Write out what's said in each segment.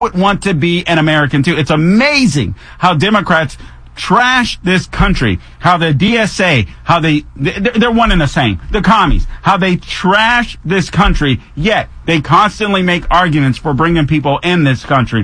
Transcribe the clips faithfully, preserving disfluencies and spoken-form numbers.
would want to be an American too. It's amazing how Democrats trash this country, how the D S A, how they, they're one and the same, the commies, how they trash this country, yet they constantly make arguments for bringing people in this country,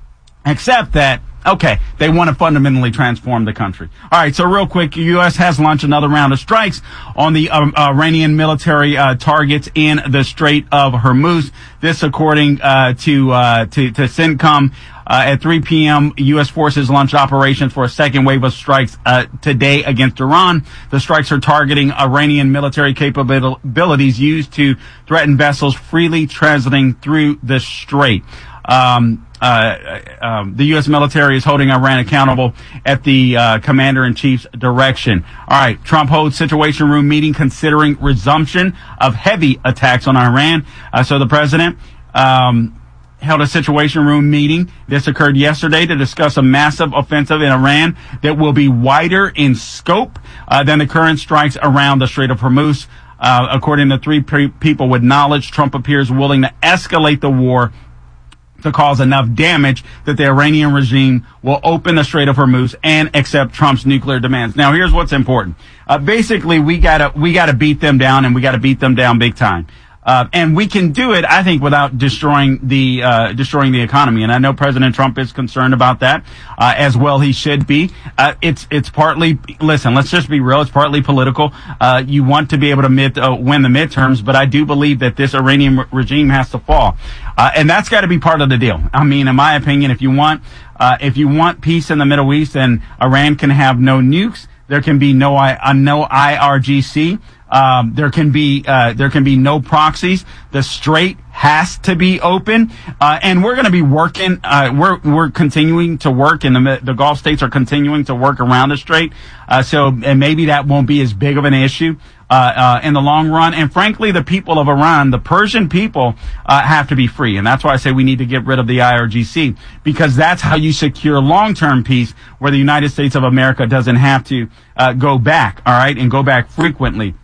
except that, okay, they want to fundamentally transform the country. All right, so real quick, U S has launched another round of strikes on the um, Iranian military uh, targets in the Strait of Hormuz. This, according uh, to, uh, to to CENTCOM. Uh, at three p.m., U S forces launched operations for a second wave of strikes uh, today against Iran. The strikes are targeting Iranian military capabilities used to threaten vessels freely transiting through the strait. Um, uh, um, the U S military is holding Iran accountable at the uh, commander-in-chief's direction. All right, Trump holds Situation Room meeting considering resumption of heavy attacks on Iran. Uh, so the president um, held a Situation Room meeting. This occurred yesterday to discuss a massive offensive in Iran that will be wider in scope uh, than the current strikes around the Strait of Hormuz. Uh, according to three pre- people with knowledge, Trump appears willing to escalate the war to cause enough damage that the Iranian regime will open the Strait of Hormuz and accept Trump's nuclear demands. Now, here's what's important. Uh, basically, we gotta, we gotta beat them down, and we gotta beat them down big time. Uh, and we can do it, I think, without destroying the, uh, destroying the economy. And I know President Trump is concerned about that, uh, as well he should be. Uh, it's, it's partly, listen, let's just be real, it's partly political. Uh, you want to be able to mid, uh, win the midterms, but I do believe that this Iranian re- regime has to fall. Uh, and that's gotta be part of the deal. I mean, in my opinion, if you want, uh, if you want peace in the Middle East, then Iran can have no nukes. There can be no, I, uh, no I R G C. Um, there can be, uh, there can be no proxies. The strait has to be open. Uh, and we're going to be working, uh, we're, we're continuing to work, and the, the Gulf states are continuing to work around the strait. Uh, so, and maybe that won't be as big of an issue, uh, uh, in the long run. And frankly, the people of Iran, the Persian people, uh, have to be free. And that's why I say we need to get rid of the I R G C, because that's how you secure long-term peace, where the United States of America doesn't have to, uh, go back, all right, and go back frequently.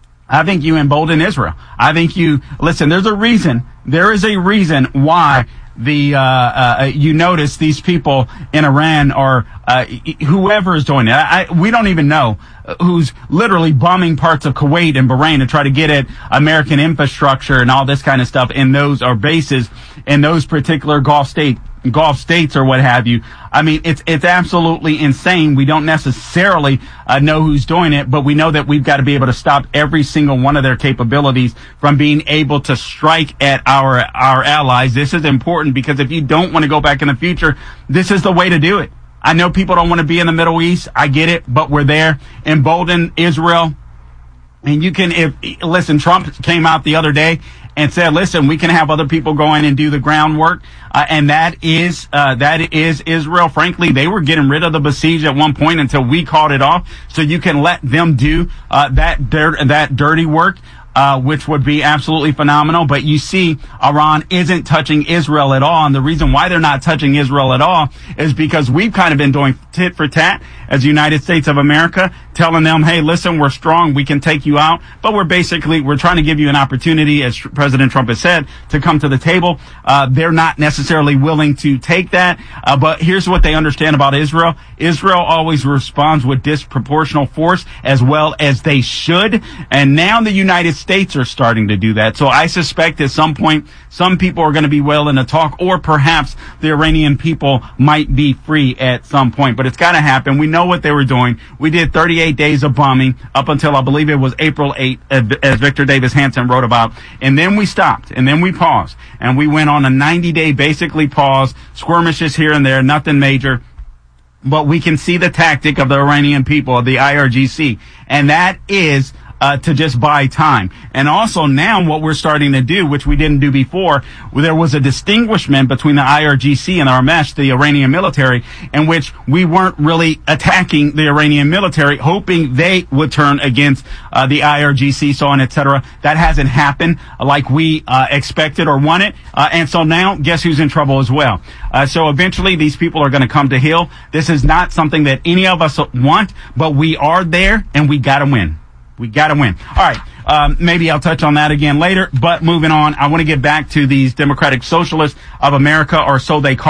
I think you embolden Israel. I think you, listen, there's a reason, there is a reason why the, uh, uh, you notice these people in Iran are, uh, whoever is doing it. I, I, we don't even know who's literally bombing parts of Kuwait and Bahrain to try to get at American infrastructure and all this kind of stuff in those, or bases in those particular Gulf state, Gulf states or what have you. I mean, it's, it's absolutely insane. We don't necessarily uh, know who's doing it, but we know that we've got to be able to stop every single one of their capabilities from being able to strike at our, our allies. This is important, because if you don't want to go back in the future, this is the way to do it. I know people don't want to be in the Middle East. I get it, but we're there. Embolden Israel. And you can, if, listen, Trump came out the other day and said, listen, we can have other people go in and do the groundwork. Uh, and that is, uh, that is Israel. Frankly, they were getting rid of the besieged at one point until we called it off. So you can let them do, uh, that dirt, that dirty work. Uh, which would be absolutely phenomenal. But you see, Iran isn't touching Israel at all. And the reason why they're not touching Israel at all is because we've kind of been doing tit for tat as the United States of America, telling them, hey, listen, we're strong, we can take you out. But we're basically, we're trying to give you an opportunity, as President Trump has said, to come to the table. Uh, they're not necessarily willing to take that. Uh, but here's what they understand about Israel. Israel always responds with disproportional force, as well as they should. And now the United States are starting to do that. So I suspect at some point, some people are going to be willing to talk, or perhaps the Iranian people might be free at some point. But it's got to happen. We know what they were doing. We did thirty-eight days of bombing up until, I believe it was April eighth, as Victor Davis Hanson wrote about. And then we stopped, and then we paused, and we went on a ninety day basically pause, skirmishes here and there, nothing major. But we can see the tactic of the Iranian people, of the I R G C, and that is Uh, to just buy time. And also now what we're starting to do, which we didn't do before, there was a distinguishment between the I R G C and Armesh, the Iranian military, in which we weren't really attacking the Iranian military, hoping they would turn against uh, the I R G C, so on, et cetera. That hasn't happened like we uh, expected or wanted. Uh, and so now, guess who's in trouble as well? Uh, so eventually these people are going to come to heel. This is not something that any of us want, but we are there, and we got to win. We got to win. All right. Um, maybe I'll touch on that again later. But moving on, I want to get back to these Democratic Socialists of America, or so they call